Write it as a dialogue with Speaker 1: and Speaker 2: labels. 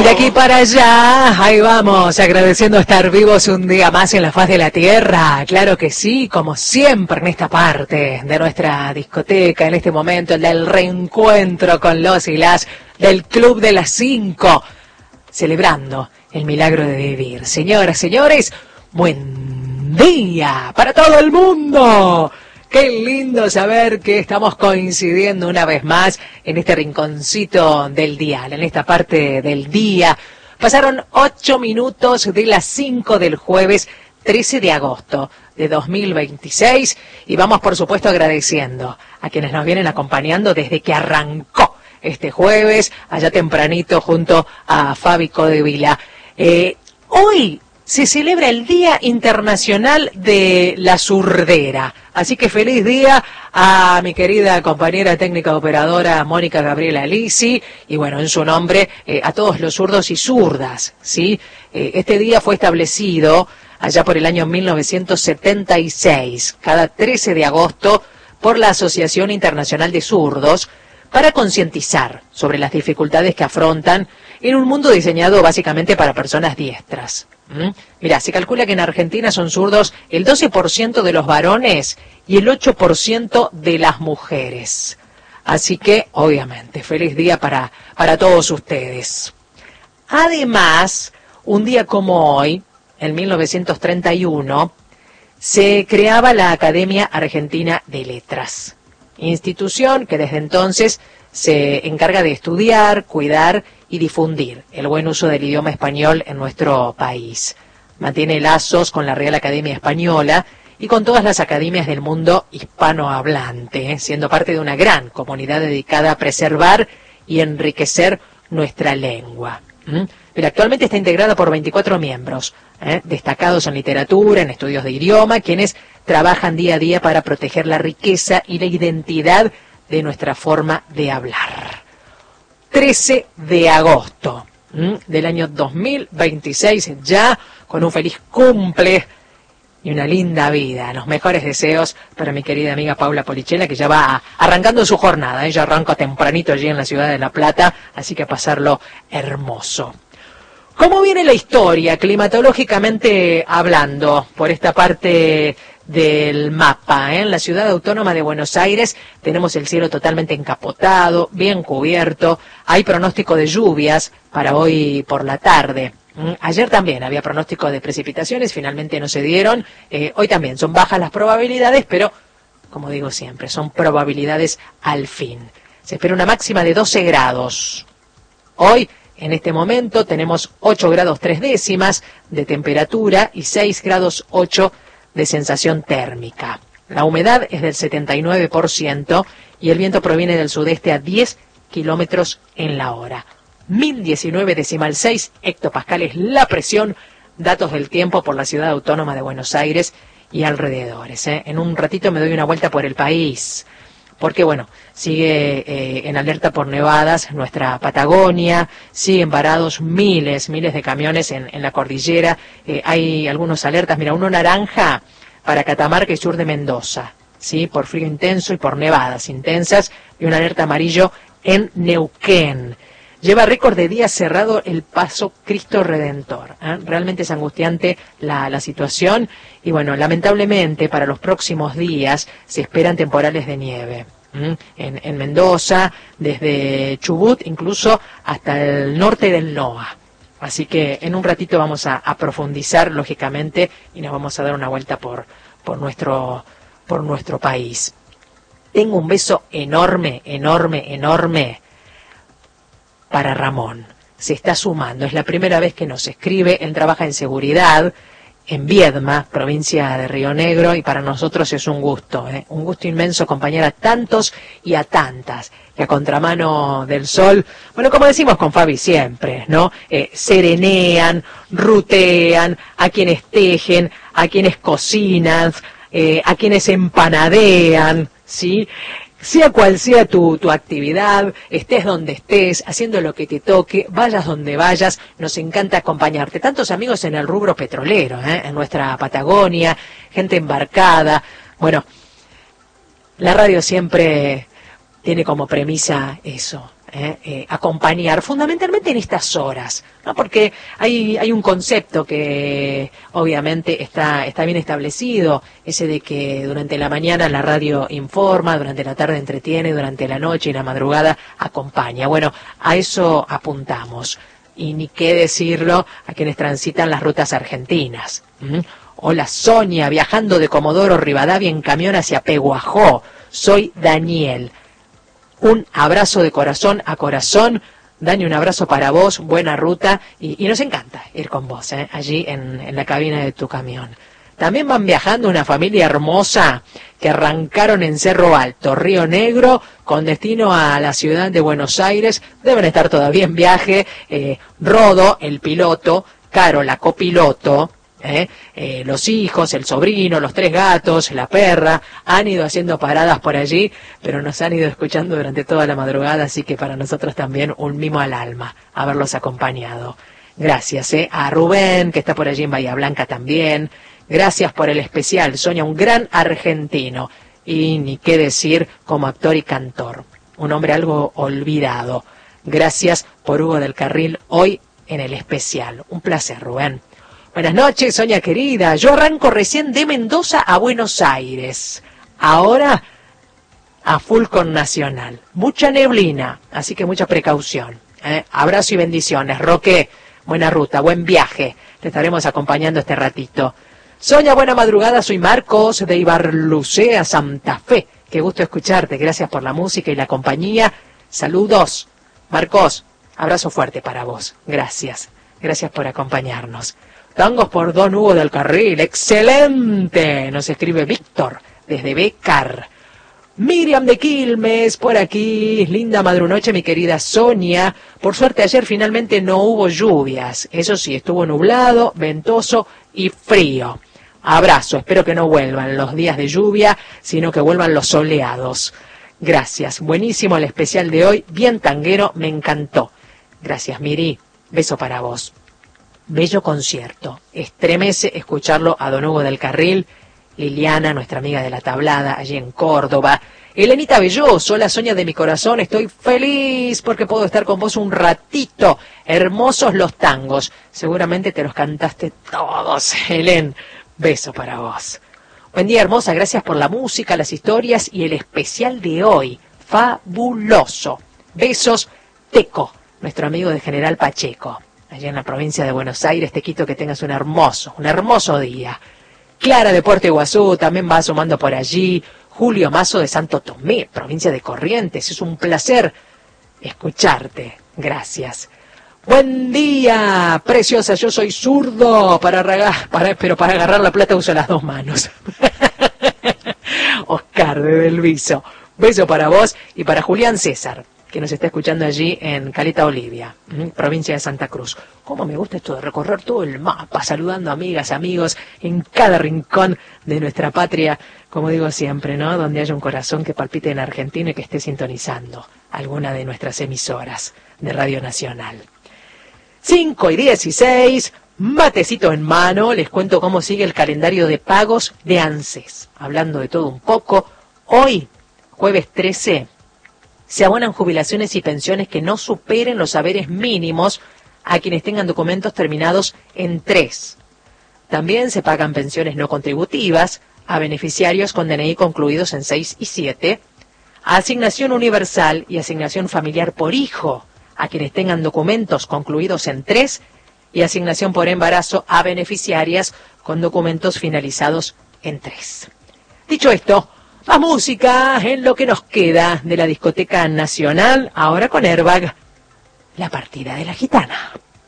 Speaker 1: de aquí para allá, ahí vamos, agradeciendo estar vivos un día más en la faz de la tierra. Claro que sí, como siempre en esta parte de nuestra discoteca, en este momento, el del reencuentro con los y las del Club de las 5, celebrando el milagro de vivir. Señoras, señores, buen día para todo el mundo. Qué lindo saber que estamos coincidiendo una vez más en este rinconcito del dial, en esta parte del día. Pasaron 8 minutos de las 5 del jueves 13 de agosto de 2026 y vamos por supuesto agradeciendo a quienes nos vienen acompañando desde que arrancó este jueves, allá tempranito junto a Fabi Codevila. Hoy se celebra el Día Internacional de la Surdera. Así que feliz día a mi querida compañera técnica operadora Mónica Gabriela Lisi y bueno, en su nombre a todos los zurdos y zurdas, ¿sí? Este día fue establecido allá por el año 1976, cada 13 de agosto, por la Asociación Internacional de Zurdos, para concientizar sobre las dificultades que afrontan en un mundo diseñado básicamente para personas diestras. Mira, se calcula que en Argentina son zurdos el 12% de los varones y el 8% de las mujeres. Así que, obviamente, feliz día para todos ustedes. Además, un día como hoy, en 1931, se creaba la Academia Argentina de Letras, institución que desde entonces se encarga de estudiar, cuidar y difundir el buen uso del idioma español en nuestro país. Mantiene lazos con la Real Academia Española y con todas las academias del mundo hispanohablante, siendo parte de una gran comunidad dedicada a preservar y enriquecer nuestra lengua. Pero actualmente está integrada por 24 miembros, destacados en literatura, en estudios de idioma, quienes trabajan día a día para proteger la riqueza y la identidad de nuestra forma de hablar. 13 de agosto del año 2026, ya con un feliz cumple y una linda vida. Los mejores deseos para mi querida amiga Paula Polichela, que ya va arrancando su jornada. Ella arranca tempranito allí en la ciudad de La Plata, así que a pasarlo hermoso. ¿Cómo viene la historia, climatológicamente hablando, por esta parte del mapa? En la ciudad autónoma de Buenos Aires tenemos el cielo totalmente encapotado, bien cubierto. Hay pronóstico de lluvias para hoy por la tarde. Ayer también había pronóstico de precipitaciones, finalmente no se dieron. Hoy también son bajas las probabilidades, pero, como digo siempre, son probabilidades al fin. Se espera una máxima de 12 grados. Hoy, en este momento, tenemos 8 grados 3 décimas de temperatura y 6 grados 8 de sensación térmica. La humedad es del 79% y el viento proviene del sudeste a 10 kilómetros en la hora. 1019,6 hectopascales la presión, datos del tiempo por la ciudad autónoma de Buenos Aires y alrededores. En un ratito me doy una vuelta por el país, porque bueno, sigue en alerta por nevadas nuestra Patagonia, siguen varados miles de camiones en la cordillera, hay algunos alertas, mira, uno naranja para Catamarca y sur de Mendoza, ¿sí? Por frío intenso y por nevadas intensas, y un alerta amarillo en Neuquén. Lleva récord de días cerrado el paso Cristo Redentor. Realmente es angustiante la situación y bueno, lamentablemente para los próximos días se esperan temporales de nieve. En Mendoza, desde Chubut incluso hasta el norte del NOA. Así que en un ratito vamos a profundizar lógicamente y nos vamos a dar una vuelta por nuestro país. Tengo un beso enorme para Ramón. Se está sumando, es la primera vez que nos escribe. Él trabaja en seguridad en Viedma, provincia de Río Negro, y para nosotros es un gusto inmenso acompañar a tantos y a tantas que a contramano del sol, bueno, como decimos con Fabi siempre, ¿no? Serenean, rutean, a quienes tejen, a quienes cocinan, a quienes empanadean, ¿sí? Sea cual sea tu actividad, estés donde estés, haciendo lo que te toque, vayas donde vayas, nos encanta acompañarte. Tantos amigos en el rubro petrolero, en nuestra Patagonia, gente embarcada. Bueno, la radio siempre tiene como premisa eso, acompañar fundamentalmente en estas horas, ¿no? Porque hay un concepto que obviamente está bien establecido, ese de que durante la mañana la radio informa, durante la tarde entretiene, durante la noche y la madrugada acompaña. Bueno, a eso apuntamos. Y ni qué decirlo a quienes transitan las rutas argentinas. Hola Sonia, viajando de Comodoro Rivadavia en camión hacia Peguajó. Soy Daniel. Un abrazo de corazón a corazón. Dani, un abrazo para vos, buena ruta. Y nos encanta ir con vos, allí en la cabina de tu camión. También van viajando una familia hermosa que arrancaron en Cerro Alto, Río Negro, con destino a la ciudad de Buenos Aires. Deben estar todavía en viaje. Rodo, el piloto, Caro, la copiloto, los hijos, el sobrino, los 3 gatos, la perra, han ido haciendo paradas por allí, pero nos han ido escuchando durante toda la madrugada, así que para nosotros también un mimo al alma haberlos acompañado. Gracias a Rubén, que está por allí en Bahía Blanca también. Gracias por el especial, Sonia, un gran argentino, y ni qué decir como actor y cantor, un hombre algo olvidado. Gracias por Hugo del Carril hoy en el especial. Un placer, Rubén. Buenas noches, Sonia querida. Yo arranco recién de Mendoza a Buenos Aires. Ahora a full con Nacional. Mucha neblina, así que mucha precaución. Abrazo y bendiciones. Roque, buena ruta, buen viaje. Te estaremos acompañando este ratito. Sonia, buena madrugada. Soy Marcos de Ibarlucea, Santa Fe. Qué gusto escucharte. Gracias por la música y la compañía. Saludos. Marcos, abrazo fuerte para vos. Gracias. Gracias por acompañarnos. Tangos por Don Hugo del Carril. ¡Excelente! Nos escribe Víctor desde Becar. Miriam de Quilmes por aquí. Linda madrunoche, mi querida Sonia. Por suerte ayer finalmente no hubo lluvias. Eso sí, estuvo nublado, ventoso y frío. Abrazo. Espero que no vuelvan los días de lluvia, sino que vuelvan los soleados. Gracias. Buenísimo el especial de hoy. Bien tanguero. Me encantó. Gracias, Miri. Beso para vos. Bello concierto. Estremece escucharlo a Don Hugo del Carril. Liliana, nuestra amiga de la tablada, allí en Córdoba. Elenita Belloso, la Sonia de mi corazón. Estoy feliz porque puedo estar con vos un ratito. Hermosos los tangos. Seguramente te los cantaste todos, Helen. Beso para vos. Buen día, hermosa. Gracias por la música, las historias y el especial de hoy. Fabuloso. Besos, Teco, nuestro amigo de General Pacheco. Allá en la provincia de Buenos Aires, te quito que tengas un hermoso día. Clara de Puerto Iguazú también va asomando por allí. Julio Mazo de Santo Tomé, provincia de Corrientes. Es un placer escucharte. Gracias. Buen día, preciosa. Yo soy zurdo, pero para agarrar la plata uso las 2 manos. Oscar de Belviso. Beso para vos y para Julián César, que nos está escuchando allí en Caleta Olivia, provincia de Santa Cruz. Cómo me gusta esto de recorrer todo el mapa, saludando amigas, amigos, en cada rincón de nuestra patria, como digo siempre, ¿no? Donde haya un corazón que palpite en Argentina y que esté sintonizando alguna de nuestras emisoras de Radio Nacional. 5:16, matecito en mano, les cuento cómo sigue el calendario de pagos de ANSES. Hablando de todo un poco, hoy, jueves 13, se abonan jubilaciones y pensiones que no superen los haberes mínimos a quienes tengan documentos terminados en 3. También se pagan pensiones no contributivas a beneficiarios con DNI concluidos en 6 y 7, asignación universal y asignación familiar por hijo a quienes tengan documentos concluidos en 3 y asignación por embarazo a beneficiarias con documentos finalizados en 3. Dicho esto, más música en lo que nos queda de la discoteca nacional, ahora con Airbag, la partida de la gitana.